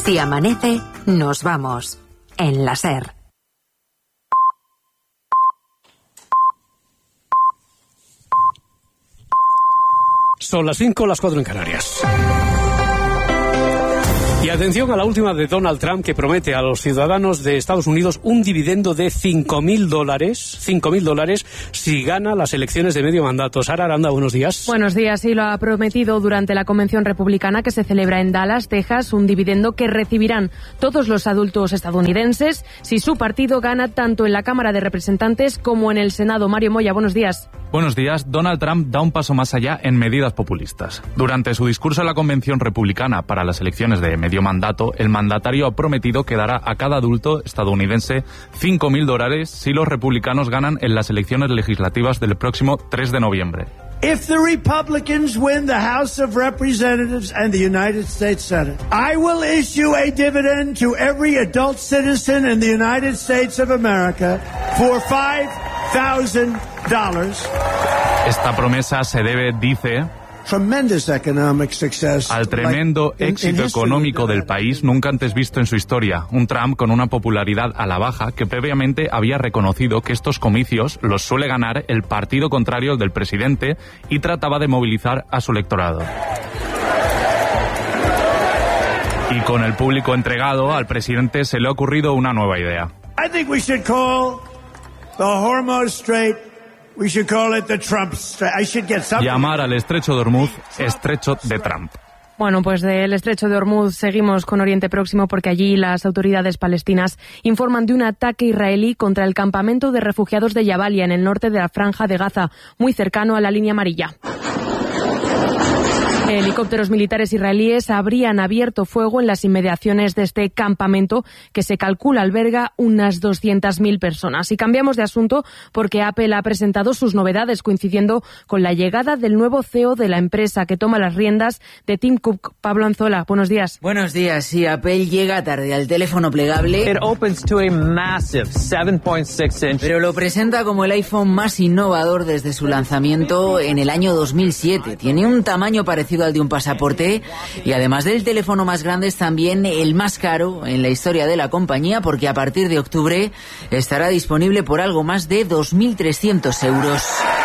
Si amanece, nos vamos. En la SER. Son las 5, las 4 en Canarias. Y atención a la última de Donald Trump, que promete a los ciudadanos de Estados Unidos un dividendo de $5.000 si gana las elecciones de medio mandato. Sara Aranda, buenos días. Buenos días. Sí, lo ha prometido durante la convención republicana que se celebra en Dallas, Texas, un dividendo que recibirán todos los adultos estadounidenses si su partido gana tanto en la Cámara de Representantes como en el Senado. Mario Moya, buenos días. Buenos días. Donald Trump da un paso más allá en medidas populistas. Durante su discurso en la convención republicana para las elecciones de medio mandato, el mandatario ha prometido que dará a cada adulto estadounidense $5.000 si los republicanos ganan en las elecciones legislativas del próximo 3 de noviembre. If the Republicans win the House of Representatives and the United States Senate, I will issue a dividend to every adult citizen in the United States of America for $5,000. Esta promesa se debe, dice, al tremendo éxito económico del país nunca antes visto en su historia. Un Trump con una popularidad a la baja que previamente había reconocido que estos comicios los suele ganar el partido contrario del presidente y trataba de movilizar a su electorado. Y con el público entregado, al presidente se le ha ocurrido una nueva idea. I think we should call the Hormuz Strait. We should call it the Trump Strait. I should get something. Llamar al estrecho de Hormuz estrecho de Trump. Bueno, pues del estrecho de Hormuz seguimos con Oriente Próximo porque allí las autoridades palestinas informan de un ataque israelí contra el campamento de refugiados de Jabalia en el norte de la Franja de Gaza, muy cercano a la línea amarilla. Helicópteros militares israelíes habrían abierto fuego en las inmediaciones de este campamento que se calcula alberga unas 200.000 personas. Y cambiamos de asunto porque Apple ha presentado sus novedades coincidiendo con la llegada del nuevo CEO de la empresa que toma las riendas de Tim Cook. Pablo Anzola, buenos días. Buenos días. Sí, Apple llega tarde al teléfono plegable. It opens to a massive 7.6 inch. Pero lo presenta como el iPhone más innovador desde su lanzamiento en el año 2007. Tiene un tamaño parecido al de un pasaporte y además del teléfono más grande es también el más caro en la historia de la compañía porque a partir de octubre estará disponible por algo más de 2.300 euros.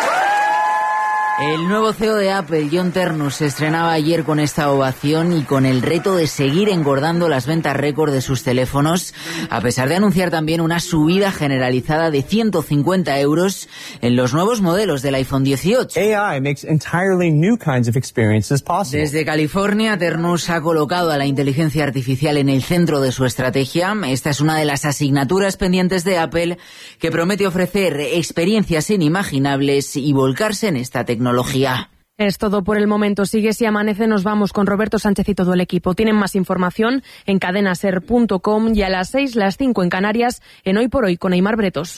El nuevo CEO de Apple, John Ternus, se estrenaba ayer con esta ovación y con el reto de seguir engordando las ventas récord de sus teléfonos, a pesar de anunciar también una subida generalizada de 150 euros en los nuevos modelos del iPhone 18. AI makes entirely new kinds of experiences possible. Desde California, Ternus ha colocado a la inteligencia artificial en el centro de su estrategia. Esta es una de las asignaturas pendientes de Apple que promete ofrecer experiencias inimaginables y volcarse en esta tecnología. Es todo por el momento. Sigue Si Amanece, nos vamos con Roberto Sánchez y todo el equipo. Tienen más información en cadenaser.com y a las 6, las 5 en Canarias, en Hoy por Hoy con Aimar Bretos.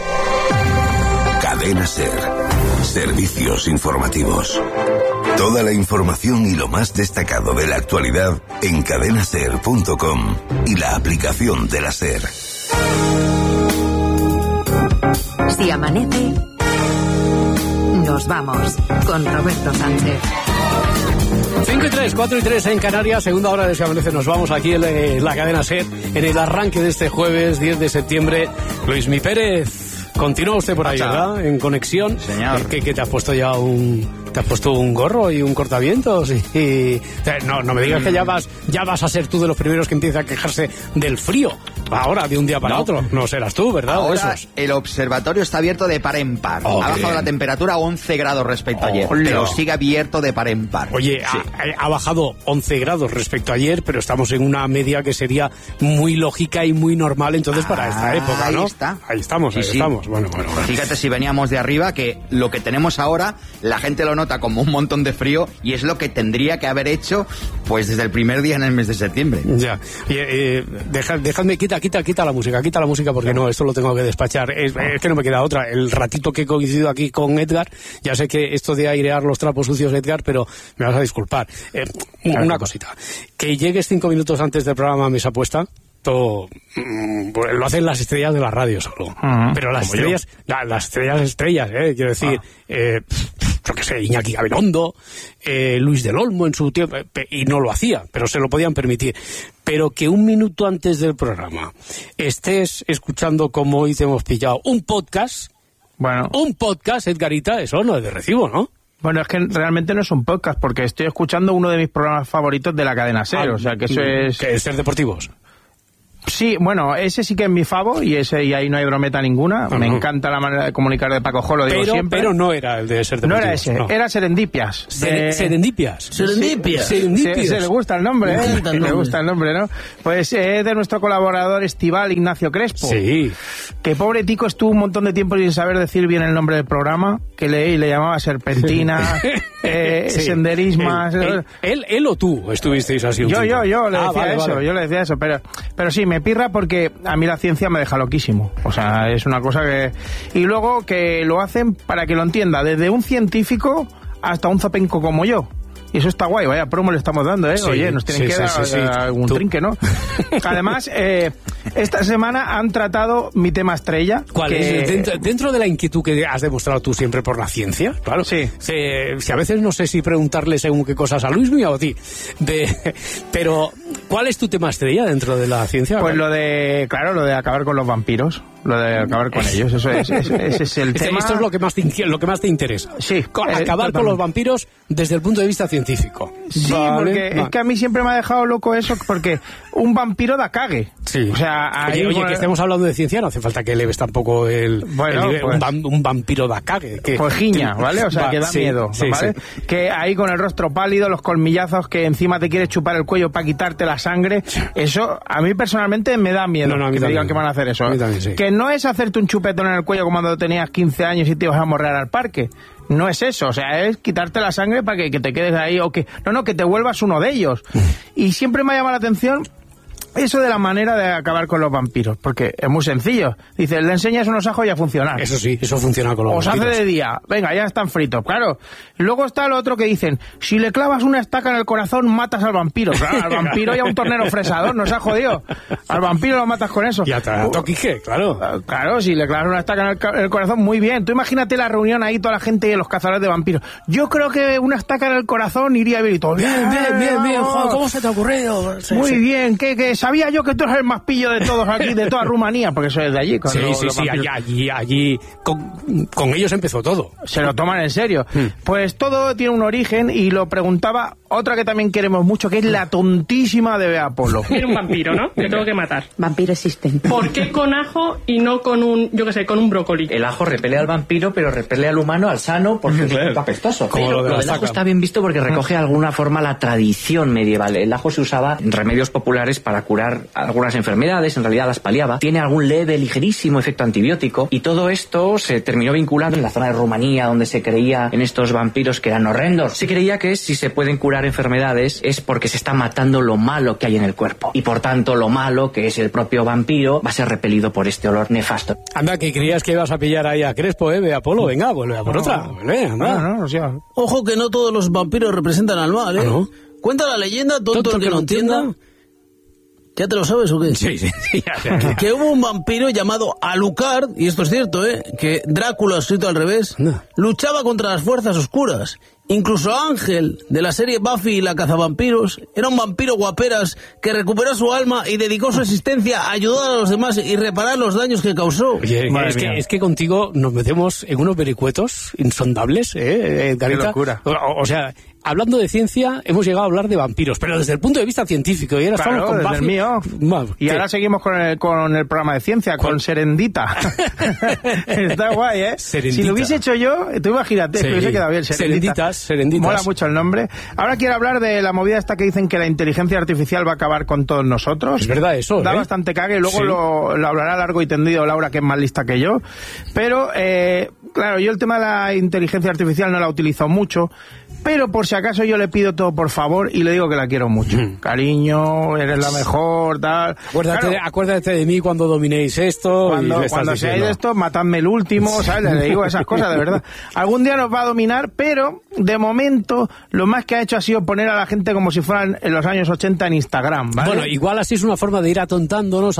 Cadena Ser. Servicios informativos. Toda la información y lo más destacado de la actualidad en cadenaser.com y la aplicación de la SER. Si amanece, nos vamos con Roberto Sánchez. 5 y 3, 4 y 3 en Canarias, segunda hora de Si Amanece. Nos vamos aquí en la cadena SER, en el arranque de este jueves 10 de septiembre. Luismi Pérez, continúa usted por ahí, ¿verdad? En conexión. Señor. ¿Qué te has puesto ya ¿Te has puesto un gorro y un cortavientos? No me digas que ya vas a ser tú de los primeros que empieza a quejarse del frío. Ahora, de un día para otro. No serás tú, ¿verdad? Ahora el observatorio está abierto de par en par. Ha bajado la temperatura a 11 grados respecto a ayer, pero sigue abierto de par en par. Oye, sí. ha bajado 11 grados respecto a ayer, pero estamos en una media que sería muy lógica y muy normal entonces para esta época, ¿no? Ahí estamos. Bueno. Fíjate si veníamos de arriba, que lo que tenemos ahora, la gente lo nota como un montón de frío y es lo que tendría que haber hecho pues desde el primer día en el mes de septiembre. Ya. Dejadme, quita la música porque no, esto lo tengo que despachar. Es que no me queda otra. El ratito que he coincidido aquí con Edgar, ya sé que esto de airear los trapos sucios, Edgar, pero me vas a disculpar. Una cosita. Que llegues 5 minutos antes del programa Mesa Puesta, pues lo hacen las estrellas de la radio solo. Pero las estrellas, las estrellas, quiero decir, yo qué sé, Iñaki Gabilondo, Luis del Olmo en su tiempo, y no lo hacía, pero se lo podían permitir. pero que un minuto antes del programa estés escuchando, como hoy te hemos pillado, un podcast, Edgarita, eso no es de recibo, ¿no? Bueno, es que realmente no es un podcast, porque estoy escuchando uno de mis programas favoritos de la cadena SER, o sea que eso es... ¿Que es Ser Deportivos? Sí, bueno, ese sí que es mi favo y ahí no hay brometa ninguna. Me encanta la manera de comunicar de Paco Jo, lo digo siempre. Pero no era el de Ser Deportivos. No era ese, era Serendipias. Serendipias. Se le gusta el nombre, Le gusta el nombre, ¿no? Pues es de nuestro colaborador estival, Ignacio Crespo. Sí. Que pobre tico estuvo un montón de tiempo sin saber decir bien el nombre del programa, que le llamaba Serpentina, Senderismas... Él o tú estuvisteis así un tiempo. Yo le decía eso, pero sí, me pirra porque a mí la ciencia me deja loquísimo. O sea, es una cosa que... Y luego que lo hacen para que lo entienda, desde un científico hasta un zapenco como yo. Y eso está guay, vaya promo le estamos dando, ¿eh? Sí, oye, nos tienen que dar algún trinque, ¿no? Además, esta semana han tratado mi tema estrella. ¿Cuál es? Dentro de la inquietud que has demostrado tú siempre por la ciencia, claro. Sí. Si a veces no sé si preguntarle según qué cosas a Luismi o a ti. Pero, ¿cuál es tu tema estrella dentro de la ciencia? Pues lo de acabar con los vampiros. Lo de acabar con ellos, ese es el tema. Esto es lo que más te interesa. Sí. Acabar con los vampiros desde el punto de vista científico. Sí, porque es que a mí siempre me ha dejado loco eso, porque un vampiro da cague. Sí. O sea, oye, que estemos hablando de ciencia, no hace falta que eleves tampoco el nivel. Pues, un vampiro da cague. Pues giña, ¿vale? O sea, que da miedo, ¿vale? Sí. Que ahí con el rostro pálido, los colmillazos, que encima te quieres chupar el cuello para quitarte la sangre, eso a mí personalmente me da miedo. No, que me digan que van a hacer eso. A mí también, sí. Que no es hacerte un chupetón en el cuello como cuando tenías 15 años y te ibas a morrer al parque. No es eso, o sea, es quitarte la sangre para que te quedes ahí o que te vuelvas uno de ellos. Y siempre me ha llamado la atención eso de la manera de acabar con los vampiros, porque es muy sencillo. Dice, le enseñas unos ajos y a funcionar. Eso sí, eso funciona con los vampiros. Os hace de día, venga, ya están fritos, claro. Luego está lo otro que dicen, si le clavas una estaca en el corazón, matas al vampiro. Claro, al vampiro y a un tornero fresador, no se ha jodido. Al vampiro lo matas con eso. Y a Toquique, claro. Claro, si le clavas una estaca en el corazón, muy bien. Tú imagínate la reunión ahí, toda la gente y los cazadores de vampiros. Yo creo que una estaca en el corazón iría bien y todo. Bien, joder, ¿cómo se te ha ocurrido? Muy bien, que sabía yo que tú eres el más pillo de todos aquí, de toda Rumanía, porque soy de allí. Allí con ellos empezó todo. Se lo toman en serio. Pues todo tiene un origen y lo preguntaba otra que también queremos mucho, que es la tontísima de Bea Polo. Era un vampiro, ¿no? Que tengo que matar. Vampiro existen. ¿Por qué con ajo y no con con un brócoli? El ajo repele al vampiro, pero repele al humano, al sano, porque es apestoso. Pero lo del ajo está bien visto porque recoge de alguna forma la tradición medieval. El ajo se usaba en remedios populares para curar algunas enfermedades, en realidad las paliaba. Tiene algún leve, ligerísimo efecto antibiótico y todo esto se terminó vinculando en la zona de Rumanía, donde se creía en estos vampiros que eran horrendos. Se creía que si se pueden curar enfermedades es porque se está matando lo malo que hay en el cuerpo y por tanto lo malo, que es el propio vampiro, va a ser repelido por este olor nefasto. Anda, que creías que ibas a pillar ahí a Crespo, Bea Polo, venga, vuelve a por otra. Anda. Ojo que no todos los vampiros representan al mal, ¿eh? ¿No? Cuenta la leyenda, tonto el que no entienda. ¿Ya te lo sabes o qué? Sí, ya. Que hubo un vampiro llamado Alucard, y esto es cierto, que Drácula, escrito al revés, luchaba contra las fuerzas oscuras. Incluso Ángel, de la serie Buffy y la cazavampiros, era un vampiro guaperas que recuperó su alma y dedicó su existencia a ayudar a los demás y reparar los daños que causó. Oye, es que contigo nos metemos en unos vericuetos insondables, Garita. Qué locura. O sea, hablando de ciencia, hemos llegado a hablar de vampiros, pero desde el punto de vista científico. Y ahora estamos con Buffy. El mío. Y ahora seguimos con el programa de ciencia, con Serendita. Está guay, ¿eh? Serendita. Si lo hubiese hecho yo, tú imagínate, que hubiese quedado bien. Serenditas. Mola mucho el nombre. Ahora quiero hablar de la movida esta que dicen que la inteligencia artificial va a acabar con todos nosotros. Es verdad eso, Da bastante cague, luego lo hablará largo y tendido Laura, que es más lista que yo. Pero, claro, yo el tema de la inteligencia artificial no la utilizo mucho, pero por si acaso yo le pido todo por favor y le digo que la quiero mucho. Cariño, eres la mejor, tal. Acuérdate de mí cuando dominéis esto. Cuando seáis de esto, matadme el último, ¿sabes? Le digo esas cosas, de verdad. Algún día nos va a dominar, pero de momento lo más que ha hecho ha sido poner a la gente como si fueran en los años 80 en Instagram, ¿vale? Bueno, igual así es una forma de ir atontándonos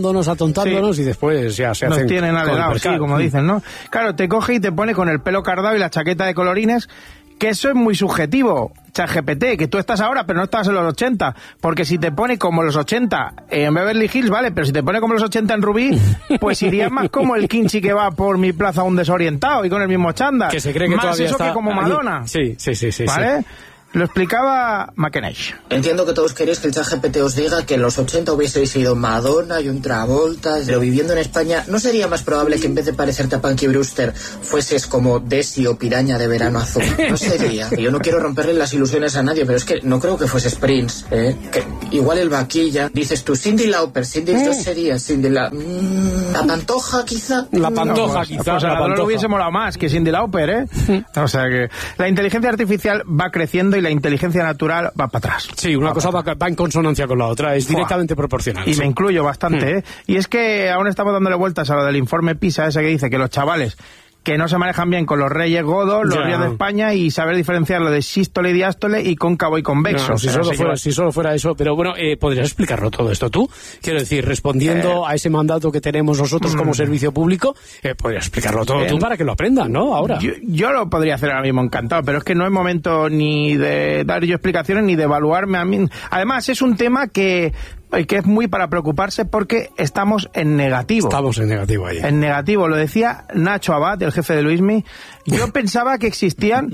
y después ya se hacen... Nos tienen alegados, sí, como dicen, ¿no? Claro, te coge y te pone con el pelo cardado y la chaqueta de colorines, que eso es muy subjetivo. ChatGPT, que tú estás ahora, pero no estás en los 80, porque si te pone como los 80 en Beverly Hills, vale, pero si te pone como los 80 en Rubí, pues iría más como el Kinchi que va por mi plaza un desorientado y con el mismo chándal. Que se cree que más todavía eso está que como Madonna. Sí. ¿Vale? Sí. Lo explicaba McKenna. Entiendo que todos queréis que el ChatGPT os diga que en los 80 hubieseis sido Madonna y un Travolta, pero viviendo en España, ¿no sería más probable que en vez de parecerte a Punky Brewster fueses como Desi o Piraña de Verano Azul? No sería. Yo no quiero romperle las ilusiones a nadie, pero es que no creo que fueses Prince, ¿eh? Que igual el vaquilla. Dices tú, Cyndi Lauper, ¿no sería Cyndi la Pantoja, quizá? La Pantoja, quizá. Pues a la lo hubiese molado más que Cyndi Lauper, ¿eh? O sea que la inteligencia artificial va creciendo y la inteligencia natural va para atrás. Sí, una cosa va en consonancia con la otra, es directamente proporcional. Y me incluyo bastante, ¿eh? Y es que aún estamos dándole vueltas a lo del informe PISA, ese que dice que los chavales que no se manejan bien con los reyes godos, los ríos de España, y saber diferenciar lo de sístole y diástole y cóncavo y convexo. No, si solo fuera eso, pero bueno, ¿podrías explicarlo todo esto tú? Quiero decir, respondiendo a ese mandato que tenemos nosotros como servicio público, podrías explicarlo todo tú para que lo aprendan, ¿no? Ahora. Yo lo podría hacer ahora mismo encantado, pero es que no es momento ni de dar yo explicaciones ni de evaluarme a mí. Además, es un tema que es muy para preocuparse porque estamos en negativo. Estamos en negativo ahí. En negativo, lo decía Nacho Abad, el jefe de Luismi. Yo pensaba que existían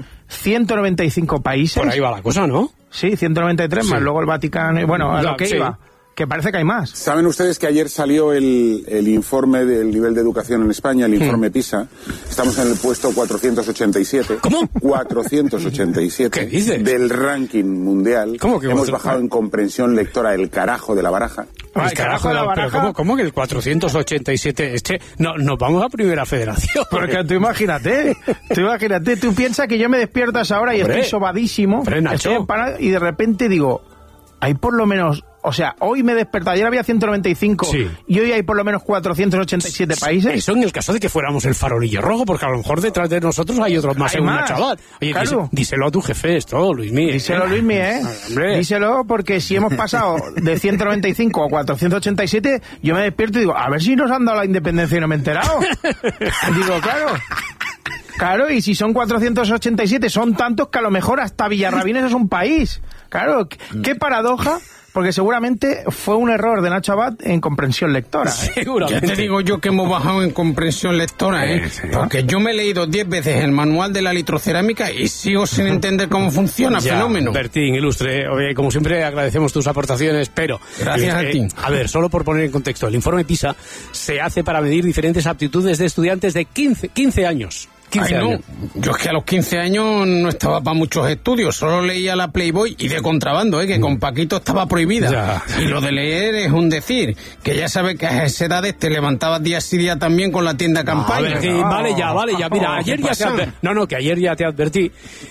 195 países. Por ahí va la cosa, ¿no? Sí, 193 más luego el Vaticano. Bueno, a lo que iba. Que parece que hay más. ¿Saben ustedes que ayer salió el informe del nivel de educación en España, el informe PISA? Estamos en el puesto 487. ¿Cómo? 487. ¿Qué dices? Del ranking mundial. ¿Cómo que hemos bajado en comprensión lectora el carajo de la baraja? El carajo de la baraja. Pero ¿cómo que el 487? Nos vamos a Primera Federación. Porque tú imagínate, tú piensas que yo me despierto a esa hora y estoy sobadísimo, y de repente digo, hay por lo menos... O sea, hoy me he despertado, ayer había 195 y hoy hay por lo menos 487 países. Eso en el caso de que fuéramos el farolillo rojo, porque a lo mejor detrás de nosotros hay otros más, según una chaval. Oye, claro. Díselo a tu jefe esto, Luismi. Díselo, Luismi, ¿eh? Díselo, porque si hemos pasado de 195 a 487, yo me despierto y digo, a ver si nos han dado la independencia y no me he enterado. Digo, Claro, y si son 487, son tantos que a lo mejor hasta Villarrabines es un país. Claro, qué paradoja, porque seguramente fue un error de Nacho Abad en comprensión lectora. Seguramente. Ya te digo yo que hemos bajado en comprensión lectora, porque yo me he leído 10 veces el manual de la litrocerámica y sigo sin entender cómo funciona, fenómeno. Bertín, ilustre, como siempre agradecemos tus aportaciones, pero... Gracias a ti. A ver, solo por poner en contexto, el informe PISA se hace para medir diferentes aptitudes de estudiantes de 15 años. 15 años. Yo es que a los 15 años no estaba para muchos estudios, solo leía la Playboy y de contrabando, que con Paquito estaba prohibida. Ya. Y lo de leer es un decir, que ya sabes que a esa edad te levantabas día sí día también con la tienda campaña. Vale ya, mira, ayer ya te advertí. No, que ayer ya te advertí.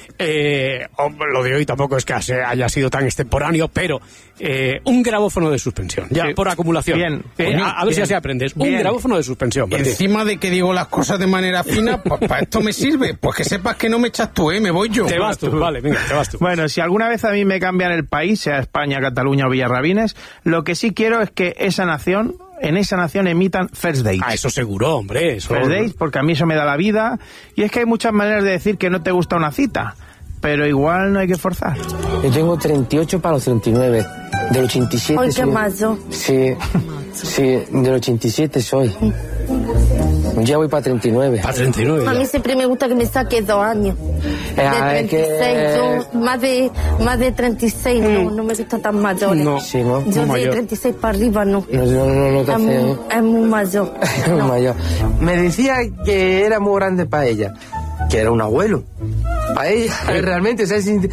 Lo de hoy tampoco es que haya sido tan extemporáneo, pero un grabófono de suspensión, ya por acumulación. Bien. A ver si así aprendes. Un grabófono de suspensión. Encima de que digo las cosas de manera fina, pues para esto me sirve. Pues que sepas que no me echas tú, me voy yo. Te vas tú, vale, venga, te vas tú. Bueno, si alguna vez a mí me cambian el país, sea España, Cataluña o Villarrabines, lo que sí quiero es que en esa nación emitan First Dates. Eso seguro, hombre. First Dates, porque a mí eso me da la vida. Y es que hay muchas maneras de decir que no te gusta una cita, pero igual no hay que forzar. Yo tengo 38 para los 39. Del 87 ¿Hoy qué mayo? Sí, del 87 soy. Ya voy para 39. Para 39. A mí siempre me gusta que me saque 2 años. De 36, más de 36, no me gusta tan mayor. No, sí, ¿no? Yo de 36 para arriba no. No te hace. Es muy mayor. Muy mayor. Me decía que era muy grande para ella, que era un abuelo. Para ella, realmente,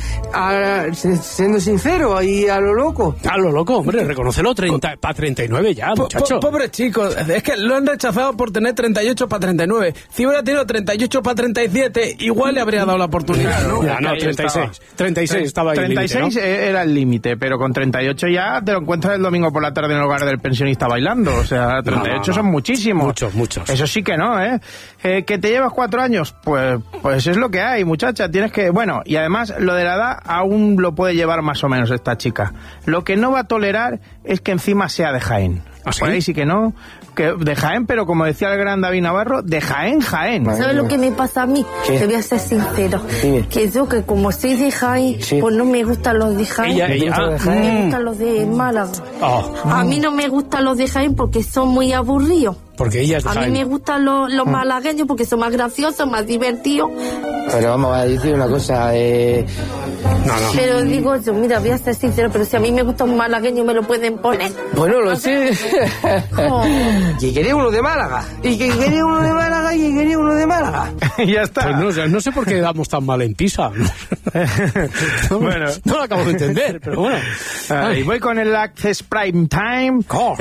siendo sincero, ahí a lo loco. A lo loco, hombre, reconócelo, para 39 ya, muchacho. Pobre chico, es que lo han rechazado por tener 38 para 39. Si hubiera tenido 38 para 37, igual le habría dado la oportunidad, ¿no? Ya, no, 36 estaba ahí. 36 era el límite, pero con 38 ya te lo encuentras el domingo por la tarde en el hogar del pensionista bailando. O sea, 38 son muchísimos. Muchos. Eso sí que no, ¿eh? ¿Que te llevas 4 años? Pues es lo que hay, muchacha. Tienes que... Bueno, y además lo de la edad aún lo puede llevar más o menos esta chica. Lo que no va a tolerar es que encima sea de Jaén. Por ahí sí que no. Que de Jaén, pero como decía el gran David Navarro, de Jaén. ¿Sabes lo que me pasa a mí? ¿Qué? Te voy a ser sincero. Dime. Que yo, que como soy de Jaén, pues no me gustan los de Jaén. Me gustan los de Málaga. A mí no me gustan los de Jaén porque son muy aburridos. Porque ella es de Jaén. A mí me gustan los malagueños porque son más graciosos, más divertidos. Pero vamos a decir una cosa. Pero digo yo, mira, voy a ser sincero, pero si a mí me gusta un malagueño, me lo pueden poner. Bueno, lo sé. Que quería uno de Málaga. Y que quería uno de Málaga y que quería uno de Málaga. Ya está. Pues no sé por qué damos tan mal en Pisa. Bueno, no lo acabo de entender, pero bueno. Y voy con el Access Prime Time.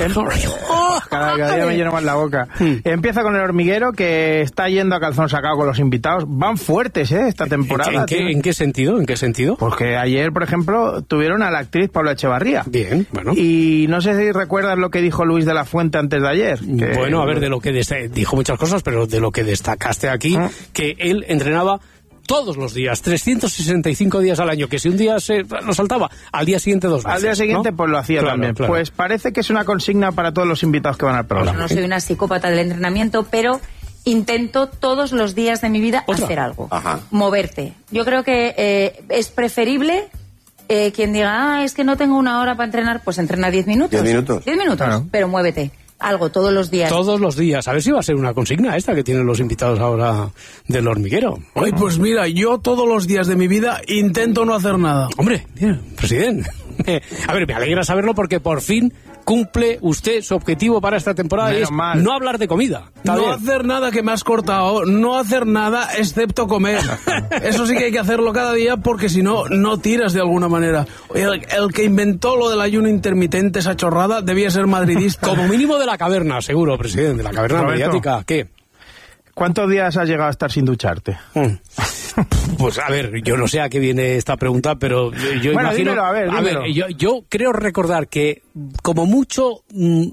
Cada día me lleno más la boca. Empieza con El Hormiguero, que está yendo a calzón sacado con los invitados. Van fuertes, esta temporada. ¿En qué sentido? ¿En qué sentido? Porque ayer, por ejemplo, tuvieron a la actriz Paula Echevarría. Bien, bueno. Y no sé si recuerdas lo que dijo Luis de la Fuente antes de ayer. Bueno, a ver, de lo que dijo muchas cosas, pero de lo que destacaste aquí, que él entrenaba todos los días, 365 días al año, que si un día se lo saltaba, al día siguiente 2 veces. Al día siguiente, ¿no? pues lo hacía también. Claro. Pues parece que es una consigna para todos los invitados que van al programa. No soy una psicópata del entrenamiento, pero intento todos los días de mi vida hacer algo. Moverte. Yo creo que es preferible quien diga, es que no tengo una hora para entrenar, pues entrena 10 minutos. 10 minutos. 10 minutos, claro. Pero muévete. Algo todos los días. Todos los días. A ver si va a ser una consigna esta que tienen los invitados ahora del Hormiguero. Ay, pues mira, yo todos los días de mi vida intento no hacer nada. Hombre, presidente. A ver, me alegra saberlo porque por fin cumple usted su objetivo para esta temporada y es no hablar de comida. No hacer nada, que me has cortado. No hacer nada excepto comer. Eso sí que hay que hacerlo cada día porque si no, no tiras de alguna manera. El que inventó lo del ayuno intermitente, esa chorrada, debía ser madridista. Como mínimo de la caverna, seguro, presidente, de la caverna mediática. ¿Qué? ¿Cuántos días has llegado a estar sin ducharte? Pues a ver, yo no sé a qué viene esta pregunta, pero yo imagino... Dímelo, a ver, yo creo recordar que como mucho...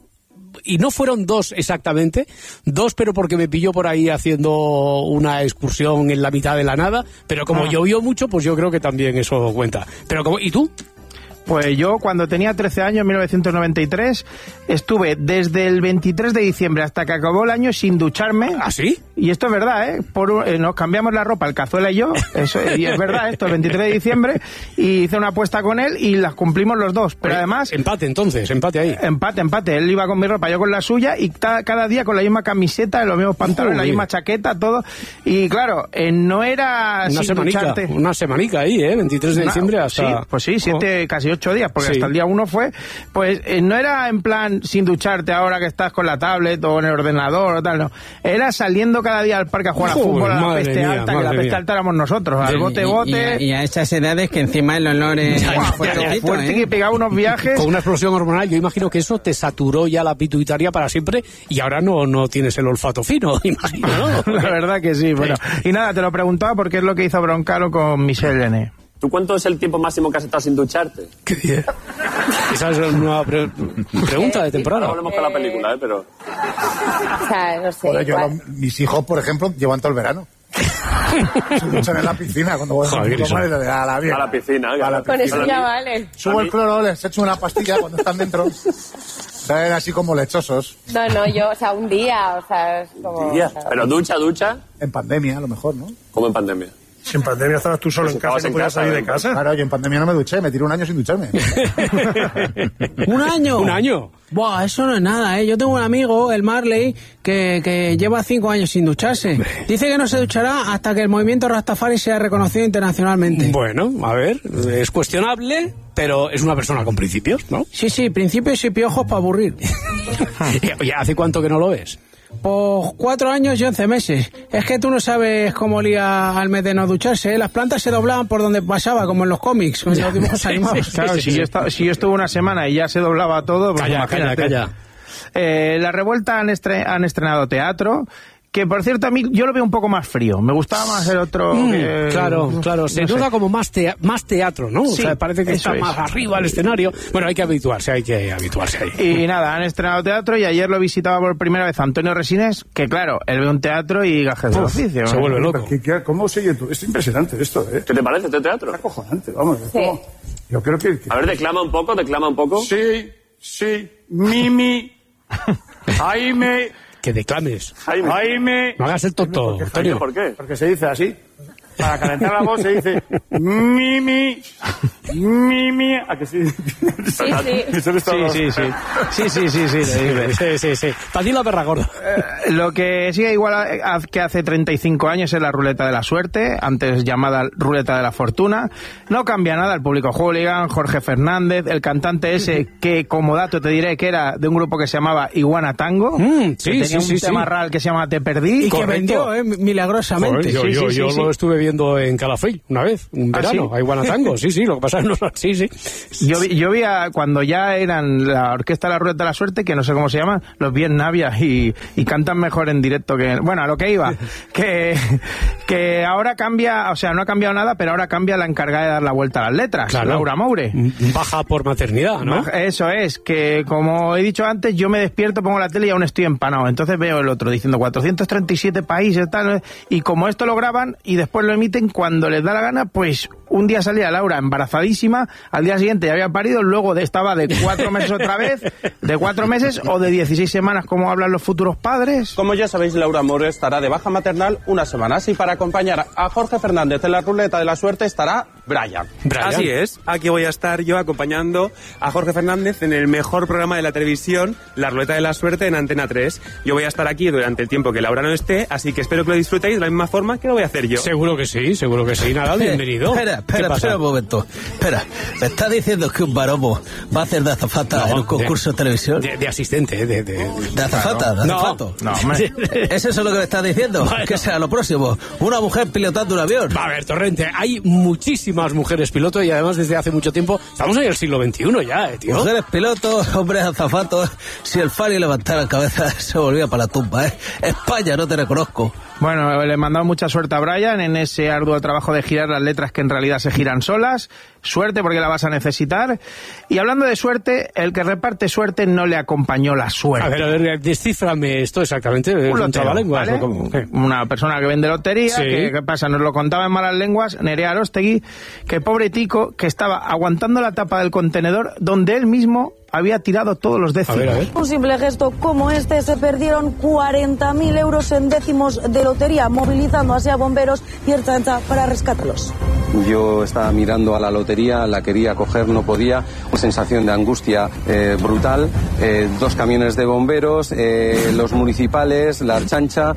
y no fueron 2 exactamente, 2 pero porque me pilló por ahí haciendo una excursión en la mitad de la nada, pero como llovió mucho, pues yo creo que también eso cuenta. Pero como, ¿y tú? Pues yo cuando tenía 13 años, en 1993, estuve desde el 23 de diciembre hasta que acabó el año sin ducharme. ¿Ah, sí? Y esto es verdad, nos cambiamos la ropa, el Cazuela y yo, y es verdad esto, el 23 de diciembre, y hice una apuesta con él y las cumplimos los dos. Pero además... Empate ahí. Empate. Él iba con mi ropa, yo con la suya, y cada día con la misma camiseta, los mismos pantalones, la misma chaqueta, todo. Y claro, no era una semanica ahí, 23 de diciembre hasta... Sí, pues sí, 7, casi 8 días, porque hasta el día 1 fue, pues no era en plan sin ducharte ahora que estás con la tablet o en el ordenador o tal, no. Era saliendo cada día al parque a jugar a fútbol, a la peste alta, que la peste alta éramos nosotros, al bote. Y a esas edades que encima el olor es fuerte, que pegaba unos viajes. Con una explosión hormonal, yo imagino que eso te saturó ya la pituitaria para siempre y ahora no tienes el olfato fino, imagino, ¿no? La verdad que sí, bueno. Y nada, te lo preguntaba porque es lo que hizo Broncano con Michelle N. ¿Tú cuánto es el tiempo máximo que has estado sin ducharte? ¿Qué día? Esa es una pregunta de temporada. No hablemos con la película, pero... O sea, no sé. Bueno, mis hijos, por ejemplo, llevan todo el verano. Se duchan en la piscina cuando voy a la piscina. Con eso ya vale. Subo el cloro, les echo una pastilla cuando están dentro. Salen así como lechosos. No, yo, o sea, un día, o sea, es como... ¿Un día? O sea, ¿pero ducha? En pandemia, a lo mejor, ¿no? ¿Cómo en pandemia? Si en pandemia estabas tú solo en casa y no podías salir de casa. Claro, yo en pandemia no me duché, me tiré un año sin ducharme. ¿Un año? ¿Un año? Buah, eso no es nada, Yo tengo un amigo, el Marley, que lleva 5 años sin ducharse. Dice que no se duchará hasta que el movimiento Rastafari sea reconocido internacionalmente. Bueno, a ver, es cuestionable, pero es una persona con principios, ¿no? Sí, principios y piojos para aburrir. Oye, ¿hace cuánto que no lo ves? Pues 4 años y 11 meses. Es que tú no sabes cómo olía al mes de no ducharse, Las plantas se doblaban por donde pasaba, como en los cómics, con los dibujos animados. Claro, si yo estuve una semana y ya se doblaba todo... Pues Calla. La Revuelta han estrenado teatro... Que, por cierto, a mí yo lo veo un poco más frío. Me gustaba más el otro... Claro. Se nota como más teatro, ¿no? Sí, o sea, parece que está más arriba el escenario. Bueno, hay que habituarse ahí. Y nada, han estrenado teatro y ayer lo visitaba por primera vez Antonio Resines, que claro, él ve un teatro y gajes de oficio. Se vuelve loco. ¿Cómo sigue tú? Es impresionante esto, ¿eh? ¿Qué te parece este teatro? Es acojonante, vamos. Sí. Yo creo que... A ver, declama un poco. Sí, Mimi... Jaime. Que declames. Jaime. No hagas el tonto, Antonio. ¿Por qué? Porque se dice así. Para calentar la voz se dice Mimi. ¿A que sí? Sí. Para ti la perra gorda. Lo que sigue igual que hace 35 años es la ruleta de la suerte, antes llamada ruleta de la fortuna. No cambia nada el público hooligan, Jorge Fernández, el cantante ese que, como dato, te diré que era de un grupo que se llamaba Iguana Tango, que tenía un tema real que se llama Te Perdí. Y que vendió, milagrosamente. Joder, yo lo estuve viendo en Calafell una vez, un verano, a Iguana Tango. Sí, lo que pasa es que sí. Yo vi cuando ya eran la orquesta de la ruleta de la suerte, que no sé cómo se llama, los vi en Navia y cantan mejor en directo que... Bueno, a lo que iba, que ahora cambia, o sea, no ha cambiado nada, pero ahora cambia la encargada de dar la vuelta a las letras, claro. Laura Moure. Baja por maternidad, ¿no? Eso es, que como he dicho antes, yo me despierto, pongo la tele y aún estoy empanado. Entonces veo el otro diciendo 437 países, tal, y como esto lo graban y después lo emiten cuando les da la gana, pues un día salía Laura embarazadísima, al día siguiente ya había parido, luego estaba de 4 meses otra vez, de 4 meses o de 16 semanas, como hablan los futuros padres. Como ya sabéis, Laura Moure estará de baja maternal unas semanas y para acompañar a Jorge Fernández en la ruleta de la suerte estará Brian. Así es, aquí voy a estar yo acompañando a Jorge Fernández en el mejor programa de la televisión, la ruleta de la suerte en Antena 3. Yo voy a estar aquí durante el tiempo que Laura no esté, así que espero que lo disfrutéis de la misma forma que lo voy a hacer yo. Seguro que sí. Nada, bienvenido. Espera un momento. Espera, ¿me estás diciendo que un baromo va a hacer de azafata en un concurso de televisión? De asistente, ¿De azafata? ¿De azafato? No, hombre. ¿Es eso lo que me estás diciendo? Bueno. Que sea lo próximo. Una mujer pilotando un avión. A ver, Torrente, hay muchísimas mujeres pilotos y además desde hace mucho tiempo, estamos en el siglo XXI ya, tío. Mujeres pilotos, hombres azafatos. Si el Fari levantara la cabeza, se volvía para la tumba, ¿eh? España, no te reconozco. Bueno, le mandamos mucha suerte a Brian en ese arduo trabajo de girar las letras que en realidad se giran solas. Suerte porque la vas a necesitar. Y hablando de suerte, el que reparte suerte no le acompañó la suerte. A ver, descíframe esto exactamente. Un trabalenguas, ¿vale? Una persona que vende lotería, sí. ¿Qué pasa? Nos lo contaba en malas lenguas Nerea Arostegui, que pobre tico que estaba aguantando la tapa del contenedor donde él mismo había tirado todos los décimos. A ver. Un simple gesto como este, se perdieron 40.000 euros en décimos de lotería, movilizando así a bomberos y Ertzaintza para rescatarlos. Yo estaba mirando a la lotería, la quería coger, no podía, una sensación de angustia brutal, 2 camiones de bomberos, los municipales, la Ertzaintza,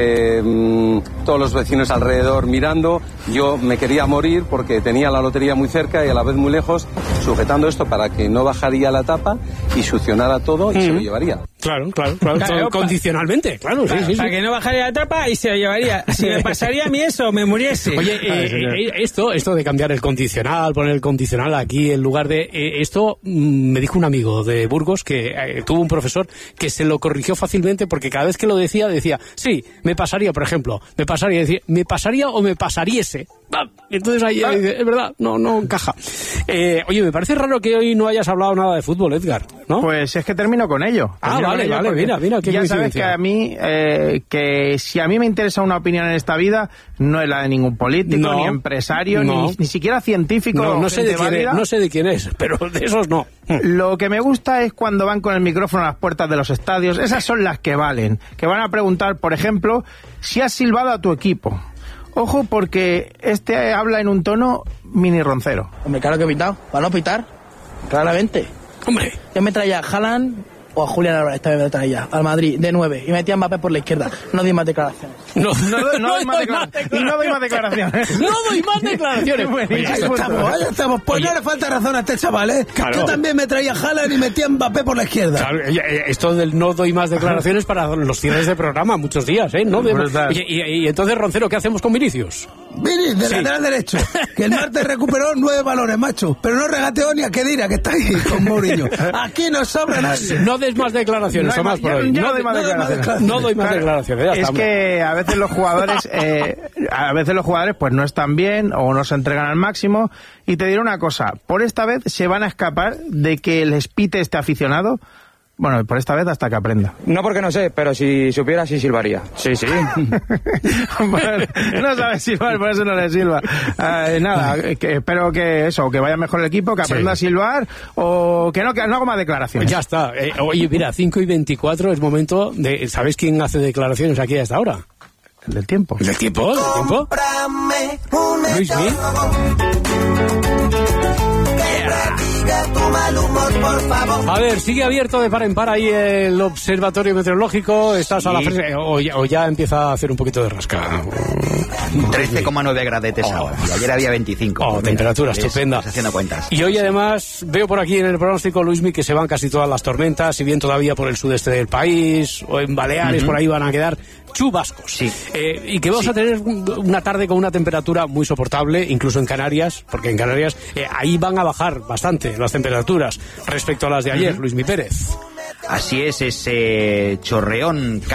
todos los vecinos alrededor mirando. Yo me quería morir porque tenía la lotería muy cerca y a la vez muy lejos, sujetando esto para que no bajaría la tapa y succionara todo y se lo llevaría. Claro, condicionalmente, claro. Sí. Para que no bajaría la tapa y se lo llevaría. Si me pasaría a mí eso, me muriese. Oye, esto de cambiar el condicional, poner el condicional aquí en lugar de... esto me dijo un amigo de Burgos que tuvo un profesor que se lo corrigió fácilmente porque cada vez que lo decía, sí, me pasaría, por ejemplo, decía, me pasaría o me pasariese. Entonces ahí es verdad, no encaja. Oye, me parece raro que hoy no hayas hablado nada de fútbol, Edgar, ¿no? Pues es que termino con ello. Vale, mira, qué ya sabes que a mí, que si a mí me interesa una opinión en esta vida, no es la de ningún político, ni empresario, ni siquiera científico. No sé de quién es, pero de esos no. Lo que me gusta es cuando van con el micrófono a las puertas de los estadios. Esas son las que valen. Que van a preguntar, por ejemplo, si has silbado a tu equipo. Ojo, porque este habla en un tono mini roncero. Hombre, claro que he pitado. ¿Para no pitar? Claramente. Hombre. Yo me traía a Haaland o a Julián Álvarez, esta vez me traía al Madrid, de 9, y metía a Mbappé por la izquierda. No doy más declaraciones. No doy más declaraciones. Ahí estamos. Pues no le falta razón a este chaval, ¿eh? Claro. Yo también me traía a Haaland y metía a Mbappé por la izquierda. Claro, esto del no doy más declaraciones para los cierres de programa, muchos días, ¿eh? Y entonces, Roncero, ¿qué hacemos con Vinicius? Vinicius, de lateral derecho, que el martes recuperó 9 balones, macho, pero no regateó ni a Kedira, que está ahí con Mourinho. Aquí no sobra nadie. No des más declaraciones, Tomás, por hoy. No doy más declaraciones. Es que a veces los jugadores pues no están bien o no se entregan al máximo. Y te diré una cosa, por esta vez se van a escapar de que les pite este aficionado, Bueno, por esta vez hasta que aprenda. No porque no sé, pero si supiera sí silbaría. Sí. Bueno, no sabe silbar, por eso no le silba. Nada, espero que vaya mejor el equipo, que aprenda a silbar, o que no haga más declaraciones. Ya está. Oye, mira, 5:24 es momento de... ¿Sabéis quién hace declaraciones aquí a esta hora? ¿El del tiempo? ¿El del tiempo? Luismi. A ver, sigue abierto de par en par ahí el observatorio meteorológico. Estás a la fresca o ya empieza a hacer un poquito de rasca. 13,9 gradetes ahora. Y ayer había 25. Temperatura estupenda. Haciendo cuentas. Y hoy además veo por aquí en el pronóstico, Luismi, que se van casi todas las tormentas, si bien todavía por el sudeste del país o en Baleares, por ahí van a quedar chubascos. Sí. Y que vamos a tener una tarde con una temperatura muy soportable, incluso en Canarias, porque en Canarias ahí van a bajar bastante las temperaturas respecto a las de ayer, Luismi Pérez. Así es, ese chorreón